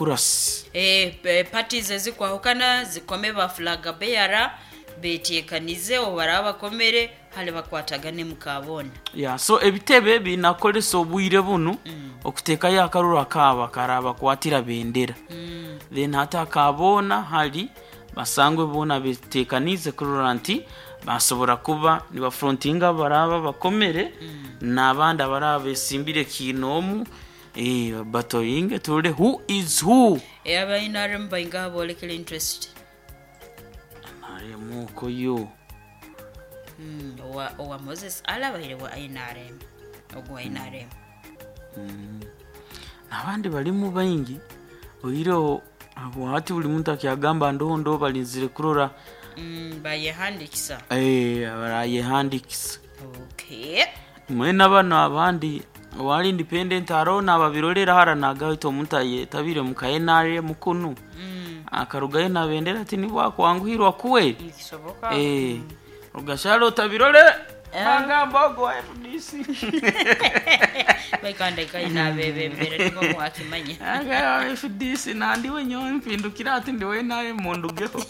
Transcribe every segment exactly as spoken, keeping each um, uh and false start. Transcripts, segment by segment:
democracy eh parties ezikwahukana zikome ba flag bearer betekanize obaraba komere hale bakwatagane mukabona yeah so ebitebe binakolesa obwire buno mm. okuteka ya karura kaba karaba kwatira bendera mm. then hata kabona hali basangwe bona betekanize kuranti basobora kuba ni ba frontinga baraba bakomere mm. nabanda baraba esimbire kinomu eh batoyinge tule who is who eba inaremba ingabo olekele interest nare muko yo mm wa wa Moses alabaire wa inarem ogwa inarem mm abandi bali mu bayingi oyiro abo hati buli muntu akiyagamba ndondo balinzire kurora mm bayehandikisa eh barayehandikisa okay mwena bana abandi wali independent arona babirorera haranaga hito omuntu ayetabire mukayenare mukunu mm. akarugaye nabendera ati ni bwakwanguhirwa kuwe ikisoboka eh mm. ugashalo tabirore anga mbogo F D C bakanda kai nabebe mbere niko mwakimanye anga F D C nandi wenyo mpindukira ati ndiwe naye mundugeho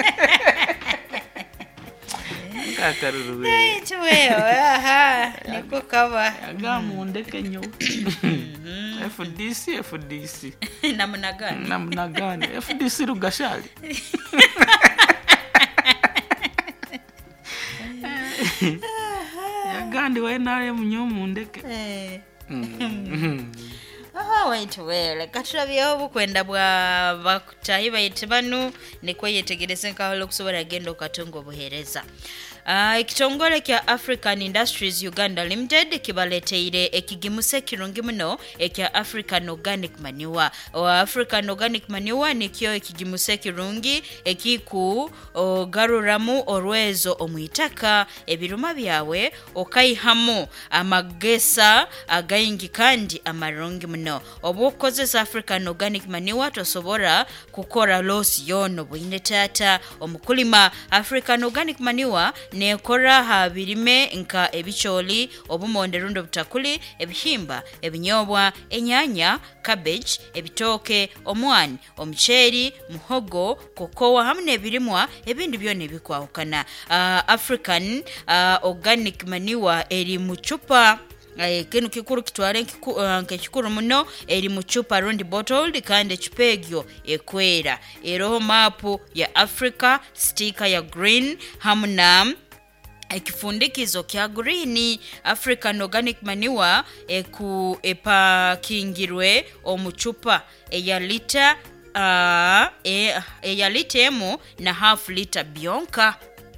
kakaruru eh tuwe aha niko kaba anga mundeke nyo F D C F D C namna gani namna gani F D C rugashali yagandi wainaye munyomu ndeke eh ah wait well katurabyeho bukwenda bwa bakutayi bayite banu niko yetegereze nkaholo kusobora gendo katongo buhereza Uh, ekitongole kya African Industries Uganda Limited kibaleteire ekigimuse kirungi muno ekya African Organic Manure. O African Organic Manure nikyo ekigimuse kirungi ekiku garuramu orwezo omwitaka ebiruma byawe okayihamu amagesa agayingi kandi amarungi muno. Obukozesa African Organic Manure tosobora kukora loss yono bwine tata omukulima. African Organic Manure nekora habirime nka ebicholi obumonde rundo butakuli ebihimba ebinyobwa enyanya cabbage ebitoke omwani omucheri muhogo kokowa hamne birimwa ebindi byone bikwahukana. uh, African uh, Organic Manure eri muchupa Eh kenu kikuru kitware nke kikuru muno eri muchupa round bottled kandi chipegyo ekwera eroho mapu ya Africa sticker ya green hamna ekifundikizo kya green. African Organic Manure eku epakingirwe omuchupa eya lita uh, e, eya litemu na half liter byonka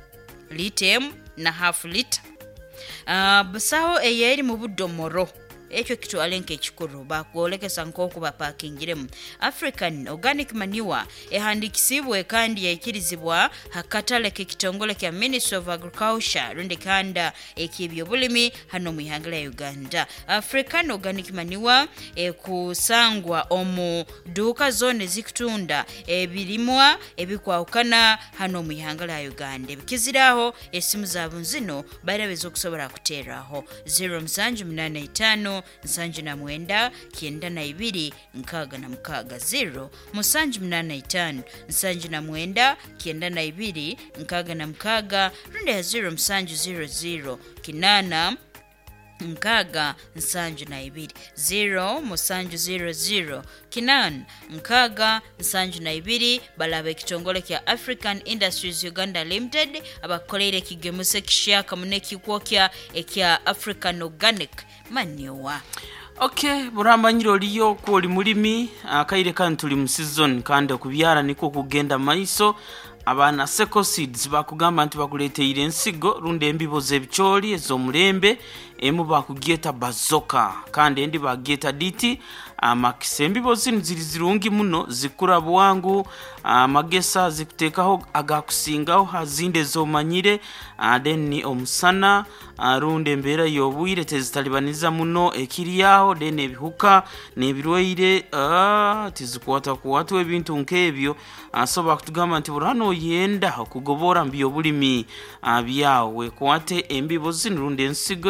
litemu na half liter. Uh, basaho eyeri mu budomoro ekyo kitu alenke kikuru bakolekesa nkoko bapakingiremu. African Organic Manure ehandikisibwe kandi yakirizibwa hakatale kekitongole kya Ministry of Agriculture rundi kanda ekibyo bulimi hano mu ihangala ya Uganda. African Organic Manure ekusangwa omu duka zone zikutunda ebirimwa ebikwahukana hano mu ihangala ya Uganda. Bikiziraho esimu zabu nzino bayirabezo kusobora kuteraho zero msanju munane itano nsanju na mwenda kienda na ibiri nkaga na mkaga zero musanju munane itano nsanju na mwenda kienda na ibiri nkaga na mkaga runde ya zero msanju zero zero kinana nkaga nsanju na ibiri zero musanju zero zero kinan nkaga nsanju na ibiri balabe kitongole kya African Industries Uganda Limited abakolere kigemuse kishaka muneki kwokya ekya African Organic Manure. Okay, burambanyiro liyo ko oli mulimi akaire kandi tuli mu season kandi okubyara niko kugenda maiso. Abana Seco Seeds bakugamba nti bakuleteire ensigo runde embibo z'ebicholi ezomulembe emu bakugeta bazoka kandi endi bageta diti amakise embibo zino ziri zirungi muno zikura bwangu amagesa zikutekaho agakusingaho hazinde zomanyire then omusana runde mbera yobwire tezitalibaniza muno ekiriyaho then ebihuka nebirweire ah tizikwata kuwatu ebintu nkebyo asoba kutugamba nti burano yenda okugobora mbiyo bulimi abyawe kwate embibo zino runde ensigo za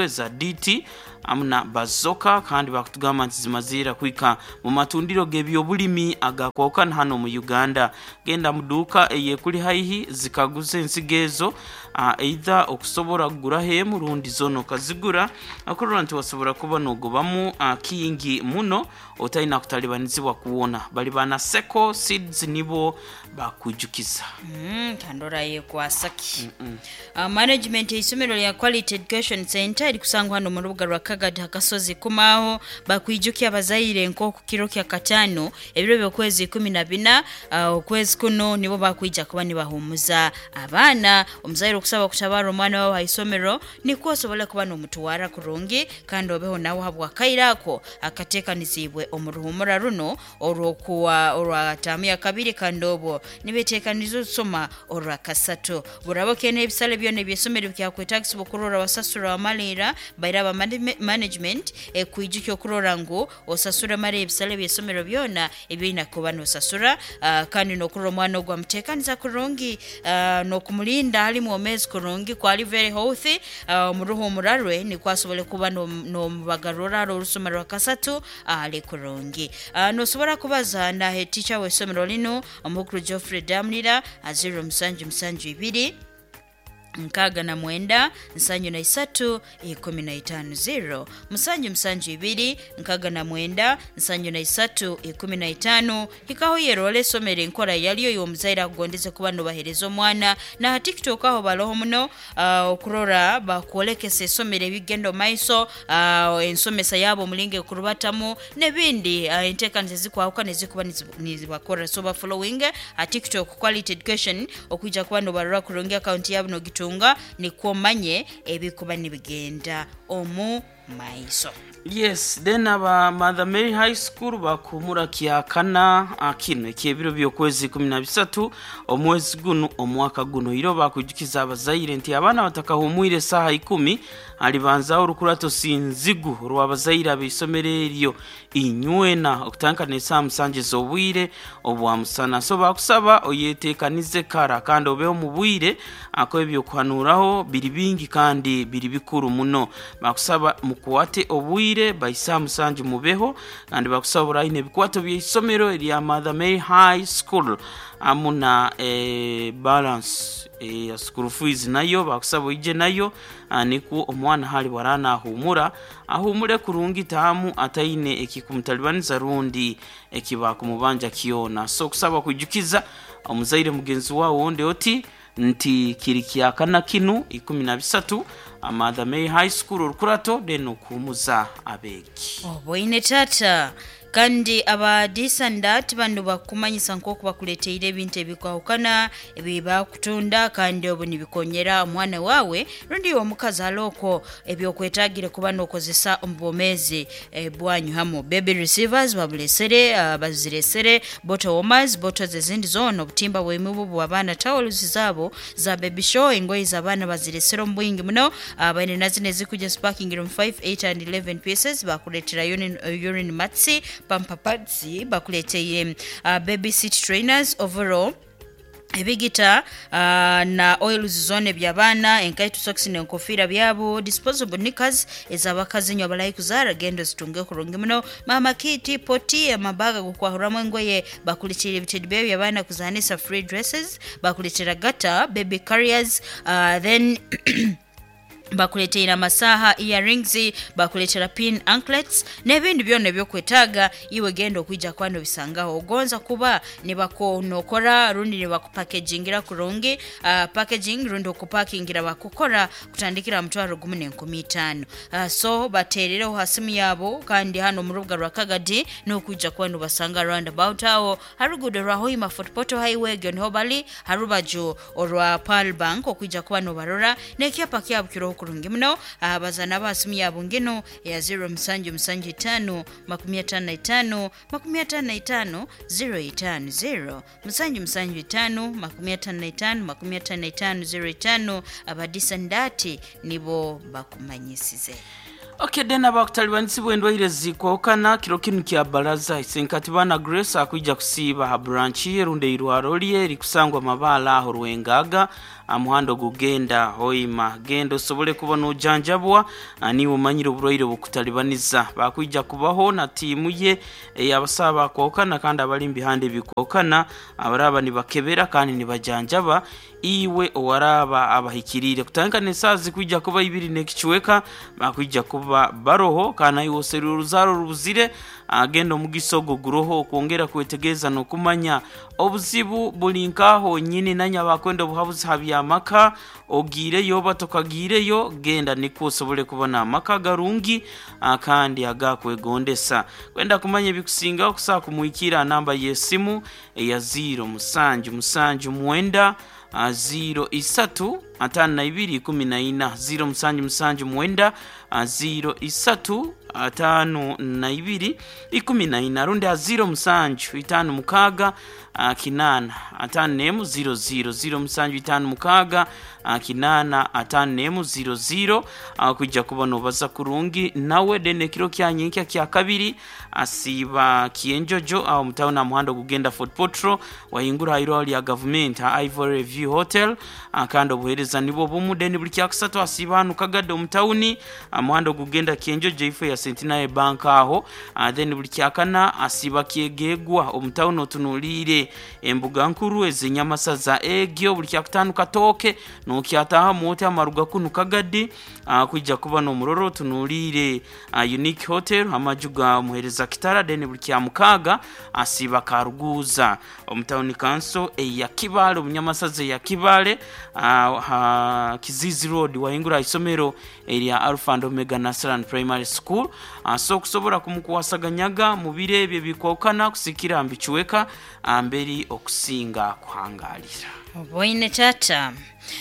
D T amuna bazoka kandi bakutugamba nti zimazira kwika mu matundiro g'ebyobulimi agakwokana hano mu Uganda. Genda muduka eye kuli haihi zikaguze ensigezo uh, either okusobora kugura he murundi zono kazigura akurura nti wasobora kuba nogobamu uh, kingi muno otayina kutalibanizibwa kuwona bali bana Seko Seeds nibo bakujukiza. Mm, kandora ye kwa saki. Mm -mm. Uh, management y'isomero ya Quality Education Center iri kusangwa hano mu rubuga rwa Kagadi Hakasozi kumaho bakwijukiya abazaire nko ku kiro kya katano ebiro byokwezi kumi na bina uh, ukwezi kuno nibo bakwija kuba ni bahumuza abana omuzaire okusaba kutabara omwana wa isomero niko sobola kuba no mutuwara kurungi kandi obeho nawo habwa kairako akatekanizibwe omuruhumura runo orokuwa orwatamu ya kabiri kandobo nibetekanizo soma orwa kasato buraboke n'ebisale byone byesomero byakwetax bukurora wasasura wa malira bayiraba management ekwijukyo kurora ngo osasura mare ebisale byesomero byona ebina kuba no sasura uh, kandi no kurora mwana ogwa mutekaniza kurungi uh, no kumulinda ali mu mezi kurungi kwali very healthy uh, muruhu murarwe ni kwasobole kuba no, no bagarora rusomero wa kasatu ali uh, kurungi uh, no sobora kubaza na he teacher we somero lino omukuru Geoffrey Damlira aziro msanju msanju ibiri nkaga na mwenda nsanju na isatu ikumi na itano zero msanju msanju ibiri nkaga na mwenda nsanju na isatu ikumi na itano hikaho yerole somere nkora yaliyo yomuzaira kugondeze kuba no baherezo mwana na TikTok aho baloho muno uh, okurora bakolekese somere bigendo maiso uh, ensomesa yabo mulinge kurubatamu nebindi uh, intekanze zikwahuka nezikuba nizibakora so ba following uh, TikTok Quality Education okujja kuba no barura kurongya account yabo no tunga ni komanye ebikuba nibigenda omu maiso. Yes, then aba Mother Mary High School bakumura kyakana akino ekibiro byokwezi kumi na bisatu omwezi guno omwaka guno iro bakujukiza abazaire nti abana batakahumwire saha ikumi alibanza urukurato sinzigu rwabazaire abisomereryo inywena okutanka nesa musanje zobwire obwa musana so bakusaba oyetekanize kara kandi obeho mubwire akwebyo kwanuraho biri bingi kandi biri bikuru muno bakusaba mukwate obwire baisa musanje mubeho kandi bakusabura ine bikwato by'isomero ya Mother Mary High School amuna e balance e ya school fees nayo bakusaba ije nayo aniku omwana hali warana ahumura ahumure kurungi tamu ataine ekikumtalibaniza rundi ekiba kumubanja kiona so kusaba kujukiza omuzaire mugenzi wawo wonde oti nti kirikiakana kinu ikumi na bisatu Mother Mary High School urukurato deno kumuza abeki oboine tata kandi aba disandat bandu bakumanyisa nkoko bakuleteire ebintu ebikwaukana ebiba kutunda kandi obo nibikonyera omwana wawe rundi omukazi aloko ebyokwetagire kuba nokozesa ombomezi e, bwanyu hamo baby receivers babulesere uh, baziresere bottle warmers bottles ezindi zono butimba bwemubu bwabana towels zabo za baby show engoyi zabana baziresere mbwingi muno uh, bane nazine zikuja sparking room five eight and eleven pieces bakuletera urine, uh, urine matsi pampa pads bakuleteye uh, baby seat trainers overall ebigita uh, na oils zone byabana enkaitu socks ne nkofira byabo disposable knickers ezabakazi nyo balayi kuzara gendo zitunge kurungi muno mama kiti poti amabaga gukwahuramu engoye bakuletera bitedi byabana kuzanisa free dresses bakuletera gata baby carriers uh, then bakuletera masaha earrings bakuletera pin anklets nebindi byone byokwetaga iwe gendo kwijja kwano bisangaho ogonza kuba ne bakonokora rundi ne bakupackagingira kurungi uh, packaging rundi okupakingira bakukora kutandikira mtwaro gumu ne nkumi itaano uh, so baterere hasimu yabo kandi hano mu rubuga rwa Kagadi no kujja kwano basanga roundabout aho harugude rahoima footpoto highway gyon hobali harubajo orwa Pearl Bank okujja kwano barora ne kyapa kyabo kiro kurungi muno abazana basumi yabo ngeno ya zero msanju msanju tano makumi atano na itano makumi atano na itano zero itano zero msanju msanju tano makumi atano na itano makumi atano na itano zero itano abadisandati nibo bakumanyisize. Okay, dena bakutalibanisi bwendwaire zikwokana kiro kinu kya baraza isenkati bana Grace akwijja kusiba ha branch yerunde irwaro liye likusangwa mabala aho Rwengaga amuhando gugenda hoima gendo sobole kubona ujanjabwa ni umanyiro uburoire bukutalibaniza bakwijja kubaho na timu ye yabasaba kokana kandi abali mbihande bikokana abaraba ni bakebera kandi ni bajanjaba iwe owaraba abahikirire kutanga nesazi kwijja kuba ibiri nekichweka bakwijja kuba baroho kana yose ruzaro rubuzire agenda mugisogo guroho kuongera kwetegeza no kumanya obuzibu bulinkaho nyine nanya bakwenda buhabuzi habiyamaka ogire yo batokagire yo genda nikusobole kubona amaka garungi kandi agakwegondesa kwenda kumanya bikusinga okusa kumuikira namba yesimu ya zero musanju musanju mwenda zero isatu atanu na ibiri kumi na ina zero musanju musanju mwenda zero isatu atanu na ibiri ikumi na ina runde zero musanju itanu mukaga kinana atanu nemu zero zero zero musanju itanu mukaga kinana atanu nemu zero zero kujja kubona baza kurungi nawe dene kiro kyanyinka kya kabiri asiba kienjojo au mtaona muhando kugenda Fort Potro wahingura iro ya government Ivory View Hotel akando buhereza nibo bomudeni buli kyakusatu asibanu kagado mtauni muhando kugenda kienjojo ife ya Centenary Bank aho then buli kyakana asiba kiegegwa omtauni otunulire embuga nkuru ezinyamasa za egyo buli kyakutanu katoke no kyataha mote amaruga kunu kagadi kujja kuba no muroro tunulire Unique Hotel amajuga muhereza kitara deni buli kyamukaga asiba karuguza omtauni kanso eya Kibale omunyamasaze ya Kibale Kizizi Road wahingura isomero area Alpha and Omega National Primary School so kusobora kumukuwasaganyaga mu birebe bikokana kusikira mbichweka amberi okusinga kuhangalira Boine tata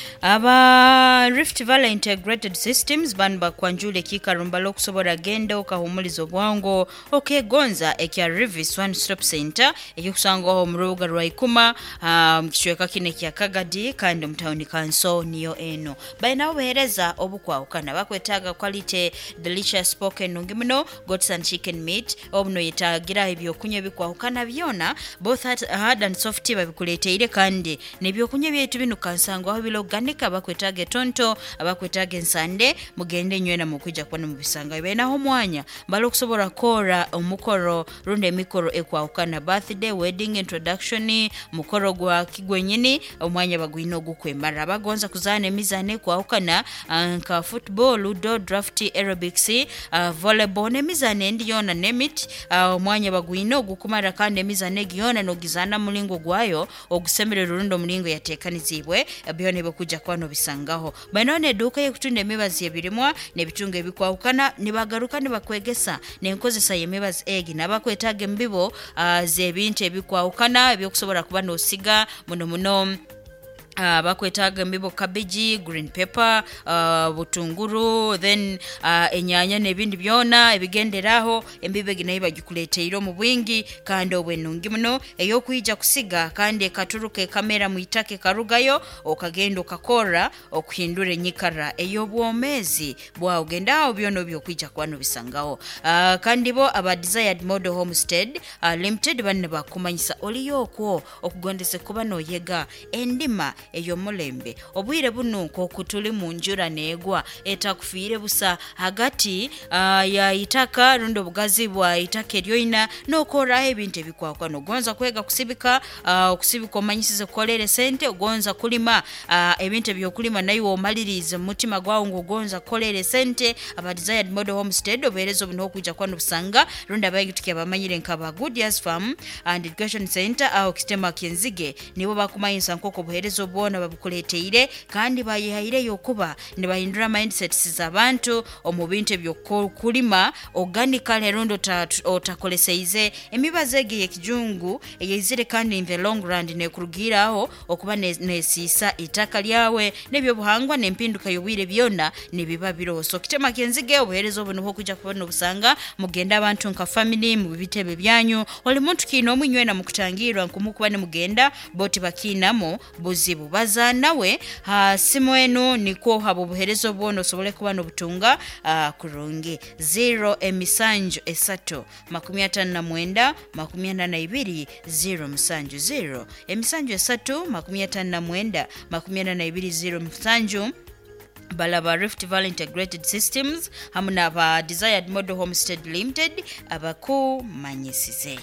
aba Rift Valley Integrated Systems banba kwanjule kikarumba lokusobora genda okahumulizo bwango okegonza ekya Rivis One Stop Center ekikusangwa ho muruga rwaikuma mkichweka kine kya Kagadi kandi mtauni kanso niyo eno baina obuhereza obukwawukana bakwetaga quality delicious spoken ngimino goats and chicken meat obuno yitagira ebyo kunye bikwawukana byona both hard and soft babikuleteire kandi nebyo kunye byetu binu kansangwa ho biloganika bakwetage tonto abakwetage nsande mugende nywena mukujja kubona mu bisanga bena ho mwanya balo kusobora kora omukoro runde mikoro ekwawukana birthday wedding introduction mukoro gwa kigwenyini omwanya bagwino gukwemara bagonza kuzana emizane kwawukana nka football ludo draft aerobics uh, volleyball nemizane ndiyona nemit omwanya uh, bagwino gukumara kandi emizane giyona no gizana mulingo gwayo ogusemere rundo mulingo yatekanizibwe byone bakujja kwano bisangaho banone duka yekutunda emibazi ebirimwa nebitunga ebikwawukana nibagaruka nibakwegesa nenkozesa yemibazi egi nabakwetaga embibo uh, zebintu ebikwawukana ebyokusobora kuba no siga muno muno Uh, bakwetaga mbibo cabbage, green pepper, uh, butunguru, then uh, enyanya nebindi byona ebigenderaho embibe ginaiba gikuleteiro mu bwingi kandi obwenungi muno eyo kuyija kusiga kandi katuruke kamera muitake karugayo okagenda okakora okuhindura enyikara eyo bwomezi bwa ugendao byono byo kwijja kwano bisangaho uh, kandi bo aba Desired Model Homestead uh, Limited banne bakumanyisa oliyoko okugondese kuba no yega endima eyo mulembe obwire buno ko kutuli munjura negwa etakufire busa hagati uh, ya itaka rundo bugazi bwa itake lyoina nokora ebintu ebikwakwa no gonza kwega kusibika uh, kusibika omanyisize kolere sente ogonza kulima uh, ebintu ebyokulima nayo omalirize mutima gwawo ngogonza kolere sente aba Desired Model Homestead oberezo buno okujja kwano busanga runda bayituke bamanyire nkaba Good Years Farm and Education Center au Kitema Kenzige nibo bakumanyisa nkoko buherezo bona babukuleteire kandi bayihaire yokuba ne bahindura mindsets z'abantu omubintu ebyo kulima organically rondo otakoleseize emibazege yekijungu eyizire kandi in the long run ne kurugiraho okuba nesisa itaka lyawe nebyo buhangwa nempinduka yobwire byona nebiba biroso Kitema Kenzige obuherezo buno okujja kubona obusanga mugenda abantu nka family mu bitebe byanyu oli muntu kino omunywena mukutangirwa nkumukuba ne mugenda boti bakinamo buzibu bubaza nawe ha simu eno niko habo buherezo bwono sobole kuba no butunga uh, kurungi zero emisanju esatu makumi atano na mwenda makumi ana na ibiri zero musanju zero emisanju esatu makumi atano na mwenda makumi ana na ibiri zero musanju balaba Rift Valley Integrated Systems hamuna ba Desired Model Homestead Limited abaku manyisize.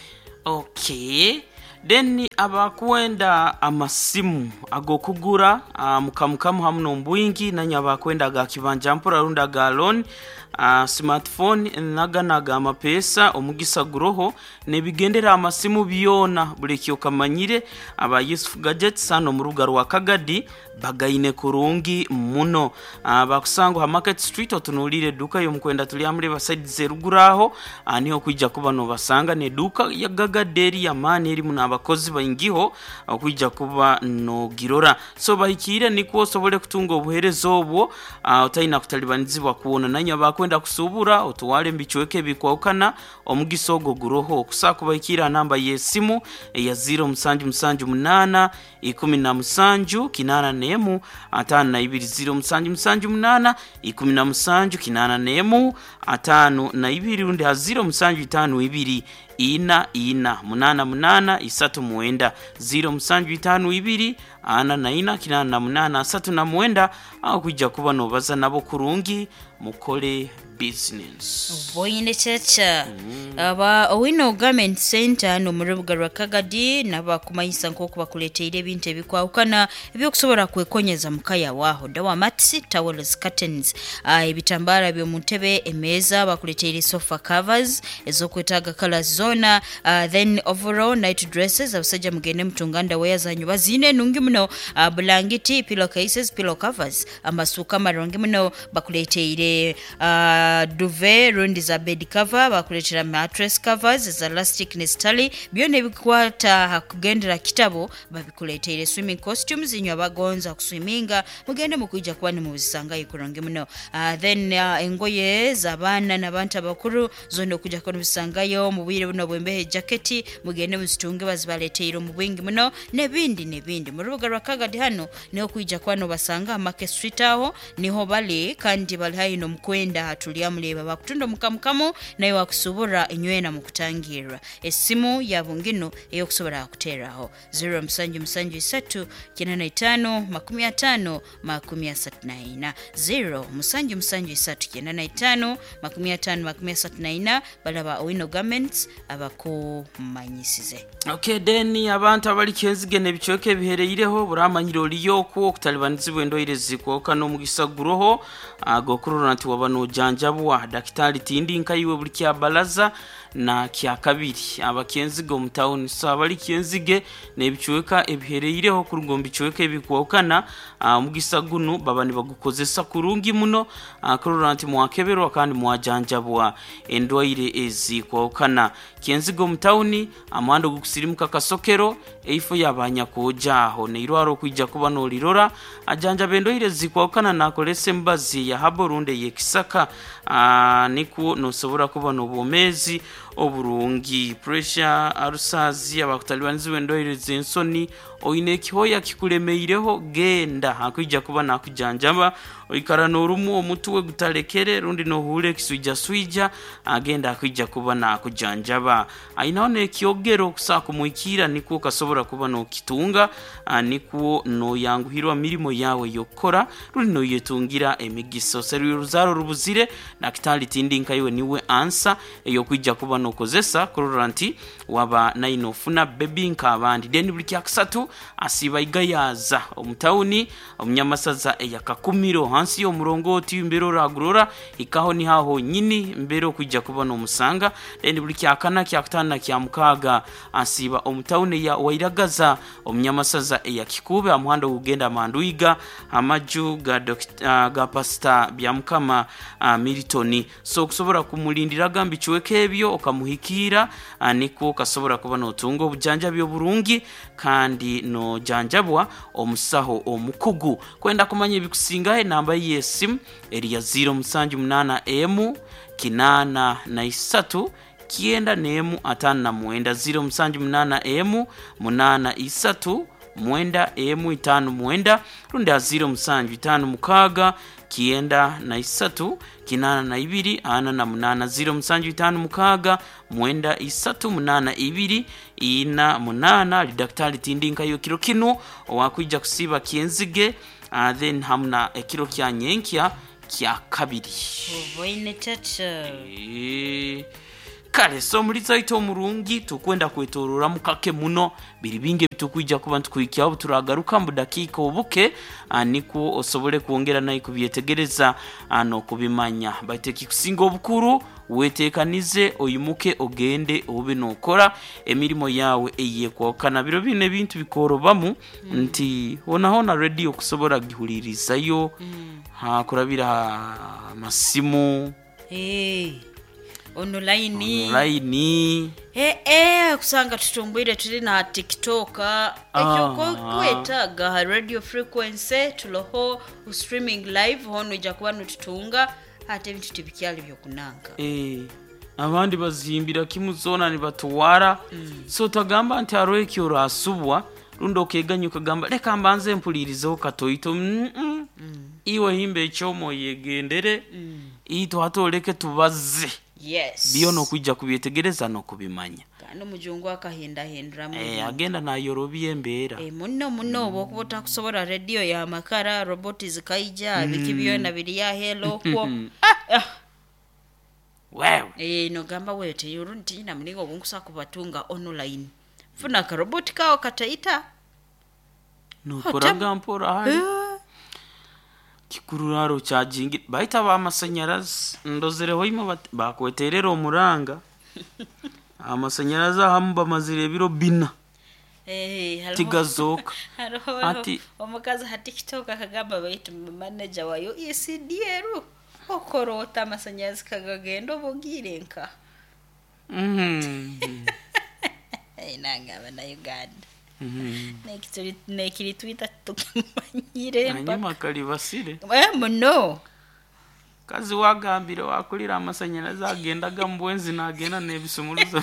Okay, then abakwenda amasimu agokugura uh, mukamukamu hamno mbwingi nanya abakwenda ga kibanja mpura runda ga loan uh, smartphone naga naga amapesa omugisa guroho nebigendera amasimu byona burekyo kamanyire aba Yusuf Gadgets sano mu ruga rwa Kagadi bagayine kurungi muno uh, bakusango ha Market Street otunulire duka yo mukwenda tuli amure baside zeruguraho uh, niho kwijja kuba no basanga ne duka ya Gagaderi ya mani eri muna abakozi bayingiho okwijja kuba no girora so bahikire niko sobole kutunga obuherezo obwo uh, otayina kutalibanizibwa kuona nanya bakwenda kusubura otuwale mbichweke bikwokana omugisogo guroho kusako bahikira namba yesimu ya zero musanju musanju munana ikumi na musanju kinana nemu atano na ibiri zero musanju musanju munana ikumi na musanju kinana nemu atano na ibiri undi ha zero musanju itanu ibiri ina ina munana munana isatu muenda zero musanju itanu ibiri ana na ina kinana na munana asatu na muenda au kujja kuba no baza nabo kurungi mukole business boyine chacha mm. aba Owino Garment Center no murubuga rwa Kagadi naba kumayisa nko kubakuleteire binte bikwawukana ebyo kusobora kwekonyeza mukaya waho dawa mats towels curtains ebitambara byo mutebe emeza bakuleteire sofa covers ezokwetaga colors zona uh, then overall night dresses abasajja mugende mtunganda weya za nyuba zine nungi muno uh, blanketi pillow cases pillow covers amasuka marongi muno bakuleteire uh, duvet rundi za bed cover bakuletera mattress covers za elastic nestali byone bikwata hakugendera kitabo babikuleteire swimming costumes inyo bagonza kuswiminga mugende mukujja kuba ni mubisanga ikuronge muno uh, then uh, engoye za bana nabantu abakuru zono kujja kono bisangayo mubwire buno bwembehe jacketi mugende musitunge bazibaleteiro mu bwingi muno nebindi nebindi mu rubuga rwa Kagadi hano niho kujja kwano basanga Market Street aho niho bali kandi bali hayino mkwenda hatuli amuleba bakutunda mukamukamu nayo wakusubura inywena mukutangira esimu ya bungino eyo kusobora kuteraho zero musanju musanju isatu kinana itano makumi atano makumi asatu na ina zero musanju musanju isatu kinana itano makumi atano makumi asatu na ina balaba Owino Garments abaku manyisize. Okay, then abantu abali kenzige ne bichoke bihereireho buramanyiro liyo ko kutalibanizibwe ndoire zikwoka no mugisa guroho agokurura nti wabano janjabwa daktari tindi nkayiwe buli kya balaza na kya kabiri abakenzigo mu town so abali kenzige ne bichweka ebihereireho kurugomba bichweke bikwokana mugisa gunu babani bagukozesa kurungi muno akurura nti mwakebero kandi mwajanjabwa endwaire ezikwokana kenzigo mu town amando gukusirimuka kasokero eifo yabanya kujaho ne irwaro kwijja kuba no lirora ajanja bendoire zikwokana nakolese mbazi ya haborunde yekisaka niku no sobora kuba no bomezi oburungi pressure arusazi abakutalibaniziwe ndoire zensoni oine kihoya kikulemeireho genda hakujja kuba nakujanjaba oikara no rumu omutwe gutalekere rundi no hule kisuija suija agenda akujja kuba nakujanjaba ainaone kiogero kusako muikira niku kasobora kuba no kitunga niku no yanguhirwa mirimo yawe yokora rundi no yetungira emigiso seru ruzaro rubuzire na kitali tindi nkayiwe niwe answer eyo kujja kuba no kozesa kururanti waba nainofuna baby nkabandi deni buli kyakasatu asiba igayaza omutawuni omunyamasaza eyakakumiro hansi yo murongoti mbero ragurora ikaho ni haho nyini mbero kujja kuba no musanga deni buli kyakana kyakatana kyamukaga asiba omutawuni ya wairagaza omunyamasaza eyakikube amuhando ugenda manduiga amaju ga doctor uh, ga pastor byamukama uh, Militoni so kusobora kumulindira gambi chweke ebyo okamuhikira uh, niko kasobora kuba no tungo bujanja byo burungi kandi no janjabwa omusaho omukugu kwenda kumanya ebikusingahe namba yesim eri zero musanju munana emu kinana na isatu kienda nemu atana na muenda zero musanju munana emu munana isatu mwenda emu itanu mwenda rundi haziro musanju itanu mukaga kienda na isatu kinana na ibiri ana na munana ziro musanju itanu mukaga mwenda isatu munana ibiri ina munana lidaktari tindinka yo kiro kino wakwija kusiba kienzige uh, then hamna ekiro kya nyenkya kya kabiri oboine tata e... kale so muliza ito murungi tukwenda kwetorora mukake muno biri binge bitukwija kuba ntukwikia abo turagaruka mu dakika obuke niko osobole kuongera nayo kubyetegereza ano kubimanya bayite kusinga obukuru wetekanize oyimuke ogende obe nokora emirimo yawe eye kwokana biro bine bintu bikorobamu mm. nti ona hona radio kusobora gihulirizayo mm. ha kurabira masimu eh online online eh eh kusanga tutumbwire tuli na TikTok ekyo ko kwetaga radio frequency tuloho streaming live hono ija kuba nututunga ate bintu tibikyali byokunanga eh abandi bazimbira kimuzona ni batuwara mm. so tagamba nti aroye kyo rasubwa rundo keganya kagamba leka mbanze mpulirizeho katoito mm -mm. mm. iwe himbe chomo yegendere mm. ito hatoleke tubaze yes biyo no kujja kubyetegereza no kubimanya kandi mujungu akahinda hindra mu eh agenda na yorobiye mbera eh munno munno obokubota kusobora radio ya makara roboti zikaija mm. bikibiyo na biri ya hello ko ah, ah. wewe eh no gamba wete yurunti na mlingo bunkusa kubatunga online funa ka robot kao kataita no koraga mpora hari uh. kikururaro charging baita ba masanyarazi ndozere hoimo bakweterera omuranga amasanyarazi hamba mazire biro bina eh halo tigazoka ati omukazi ha TikTok akagamba baitu manager wayo E C D R okorota amasanyarazi kagagendo bogirenka mhm eh nanga bana Uganda mhm nekituri nekiri Twitter tukimanyire mpaka kali basire eh muno kazi wagambire wakulira amasanyarazi agendaga mbwenzi nagenda nebisumuluzo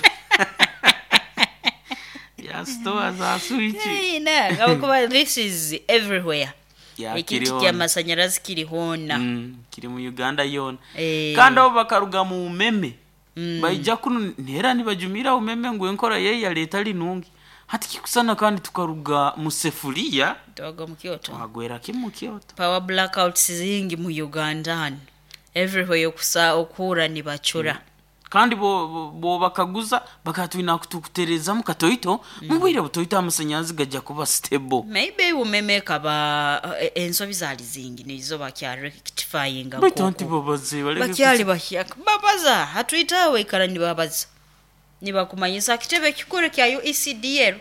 ya store za switch eh na ngakuba this is everywhere ikiti kya masanyarazi kiri hona mm kiri mu Uganda yona eh. kandi abo bakaruga mu umeme mm. bayija kuno ntera nibajumira umeme ngo enkora ye ya leta linungi hati kikusana kandi tukaruga mu sefuria togo mu Kyoto agwera kimu Kyoto power blackouts zingi mu Uganda everywhere yokusa okura ni bachura mm. kandi bo, bo, bo bakaguza bakatwina kutukutereza mu katoito mm. mubwire butoita amasanyazi gajja kuba stable maybe umeme kaba uh, ensobi zali zingi nizo bakya rectifying ko batonti bobaze baleke bakyali bahyaka babaza hatuitawe ikara ni babaza niba kumanyisa kitebe kikure kya U E C D R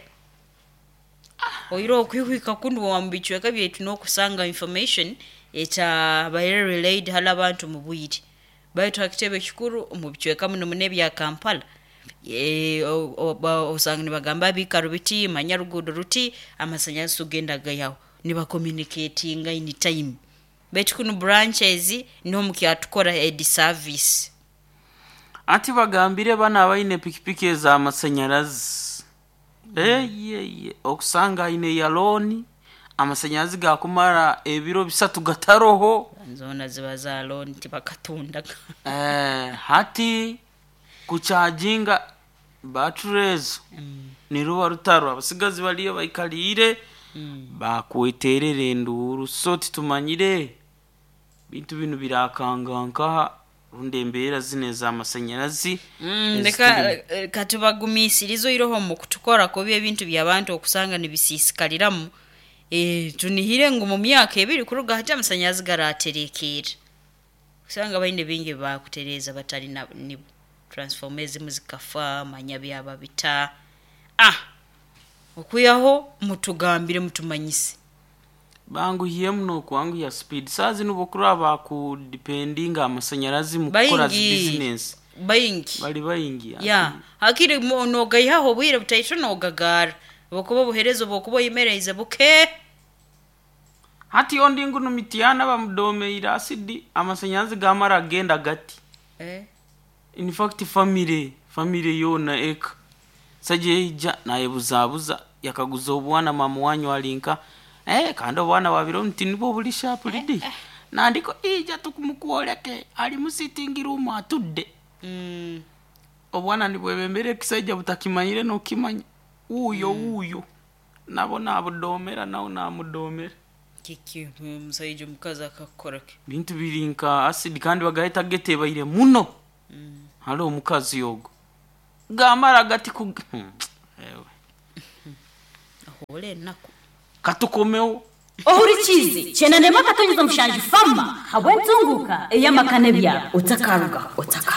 oiro okwihika kundu wambichwe kabyetu no kusanga information eta bayere relayed hala abantu mu bwiri bayita kitebe kikuru mu bichweka muno munebi ya Kampala e osanga nibagamba bikaru biti manyarugudo ruti amasanyazi sugenda gayawo niba communicating any time betu kuno branches no mukiatukora ed service ati bagambire bana abaine pikipiki za amasanyarazi mm. eh ye ye okusanga ine yaloni amasanyarazi gakumara ebiro bisatu gataroho nzona ziba za loni tibakatunda eh hati kucharginga batteries mm. niruba rutaro abasigazi baliyo bayikalire mm. bakweterere nduru so titumanyire bintu binu birakanganka rundembera zineza amasanyarazi mm, ndeka katubagumisirizo iroho mu kutukora ko bye bintu byabantu okusanga nibisisikaliramu eh tunihire ngo mu myaka ebiri kuruga hati amasanyarazi garaterekera kusanga bayinde bingi bakutereza batari na nibo transformers muzikafa manyabi ababita ah okuyaho mutugambire mutumanyise bangu yemno kwangu ya speed sazi nubo kuraba ku depending amasanyarazi mu gukora business buying bali bayingi ya yeah. Hakiri no gayaho bwire butayito no gagara bokubo buherezo bokubo yimereze buke hati ondi ngunu mitiana bamudome ira acid amasanyarazi gamara genda gati eh in fact family family yona ek saje ija naye buzabuza yakaguza obwana mama wanyu alinka eh kandi obwana babiro nti nibo buli sharp lidi nandiko ija tukumukuoleke ali mu sitting room atudde mm obwana nibwe bembere kisaija butakimanyire no kimanya uyo mm. uyo nabona abudomera nawo namudomera kiki musaije mukaza akakorake bintu birinka acid kandi bagahita getebaire muno mm halo mukazi yogo gamara gati ku ewe ahole nako katukomeo ohurikizi chena nema katonyeza mushanji fama habwe nzunguka eyamakane bya utakaruga utaka